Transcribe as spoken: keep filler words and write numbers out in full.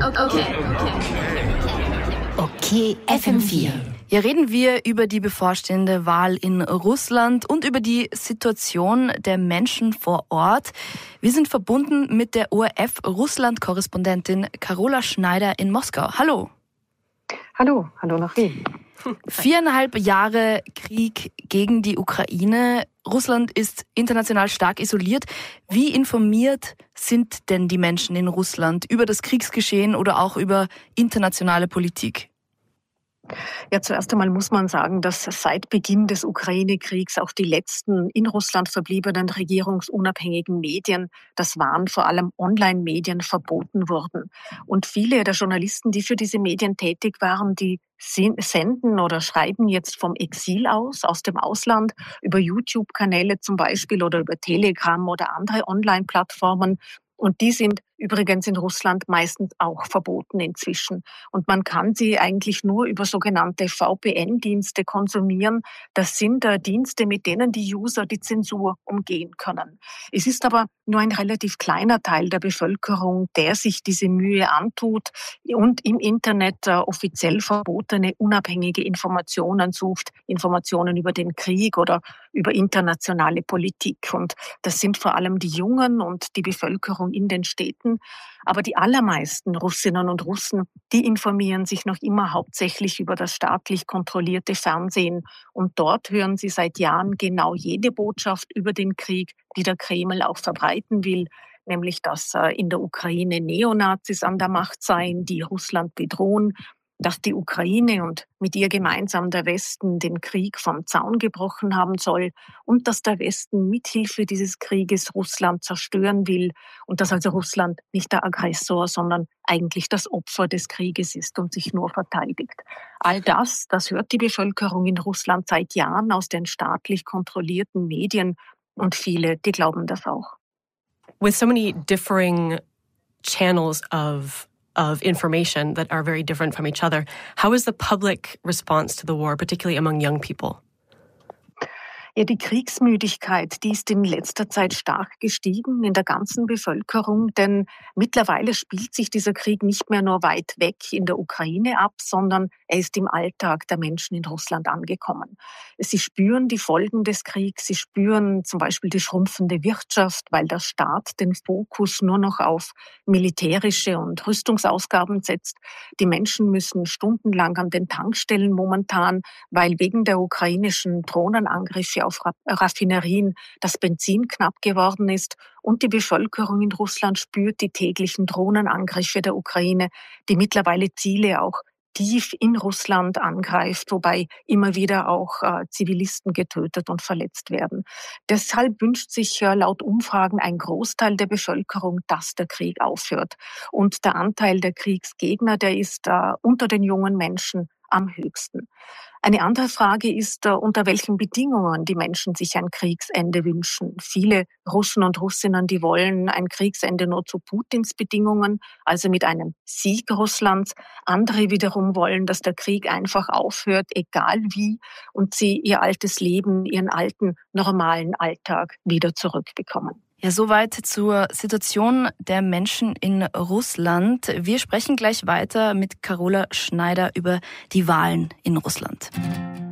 Okay, okay. Okay, F M vier. Hier reden wir über die bevorstehende Wahl in Russland und über die Situation der Menschen vor Ort. Wir sind verbunden mit der O R F-Russland-Korrespondentin Carola Schneider in Moskau. Hallo. Hallo, hallo nach Wien. Viereinhalb Jahre Krieg gegen die Ukraine. Russland ist international stark isoliert. Wie informiert sind denn die Menschen in Russland über das Kriegsgeschehen oder auch über internationale Politik? Ja, zuerst einmal muss man sagen, dass seit Beginn des Ukraine-Kriegs auch die letzten in Russland verbliebenen regierungsunabhängigen Medien, das waren vor allem Online-Medien, verboten wurden. Und viele der Journalisten, die für diese Medien tätig waren, die senden oder schreiben jetzt vom Exil aus, aus dem Ausland, über YouTube-Kanäle zum Beispiel oder über Telegram oder andere Online-Plattformen. Und die sind übrigens in Russland meistens auch verboten inzwischen. Und man kann sie eigentlich nur über sogenannte V P N-Dienste konsumieren. Das sind äh, Dienste, mit denen die User die Zensur umgehen können. Es ist aber nur ein relativ kleiner Teil der Bevölkerung, der sich diese Mühe antut und im Internet äh, offiziell verbotene unabhängige Informationen sucht, Informationen über den Krieg oder über internationale Politik. Und das sind vor allem die Jungen und die Bevölkerung in den Städten. Aber die allermeisten Russinnen und Russen, die informieren sich noch immer hauptsächlich über das staatlich kontrollierte Fernsehen. Und dort hören sie seit Jahren genau jede Botschaft über den Krieg, die der Kreml auch verbreiten will. Nämlich, dass in der Ukraine Neonazis an der Macht seien, die Russland bedrohen, dass die Ukraine und mit ihr gemeinsam der Westen den Krieg vom Zaun gebrochen haben soll und dass der Westen mithilfe dieses Krieges Russland zerstören will und dass also Russland nicht der Aggressor, sondern eigentlich das Opfer des Krieges ist und sich nur verteidigt. All das, das hört die Bevölkerung in Russland seit Jahren aus den staatlich kontrollierten Medien und viele, die glauben das auch. With so many differing channels of of information that are very different from each other, how is the public response to the war, particularly among young people? Ja, die Kriegsmüdigkeit, die ist in letzter Zeit stark gestiegen in der ganzen Bevölkerung, denn mittlerweile spielt sich dieser Krieg nicht mehr nur weit weg in der Ukraine ab, sondern er ist im Alltag der Menschen in Russland angekommen. Sie spüren die Folgen des Kriegs, sie spüren zum Beispiel die schrumpfende Wirtschaft, weil der Staat den Fokus nur noch auf militärische und Rüstungsausgaben setzt. Die Menschen müssen stundenlang an den Tankstellen momentan, weil wegen der ukrainischen Drohnenangriffe auf Raffinerien das Benzin knapp geworden ist und die Bevölkerung in Russland spürt die täglichen Drohnenangriffe der Ukraine, die mittlerweile Ziele auch tief in Russland angreift, wobei immer wieder auch äh, Zivilisten getötet und verletzt werden. Deshalb wünscht sich äh, laut Umfragen ein Großteil der Bevölkerung, dass der Krieg aufhört. Und der Anteil der Kriegsgegner, der ist äh, unter den jungen Menschen am höchsten. Eine andere Frage ist, unter welchen Bedingungen die Menschen sich ein Kriegsende wünschen. Viele Russen und Russinnen, die wollen ein Kriegsende nur zu Putins Bedingungen, also mit einem Sieg Russlands. Andere wiederum wollen, dass der Krieg einfach aufhört, egal wie, und sie ihr altes Leben, ihren alten, normalen Alltag wieder zurückbekommen. Ja, soweit zur Situation der Menschen in Russland. Wir sprechen gleich weiter mit Carola Schneider über die Wahlen in Russland.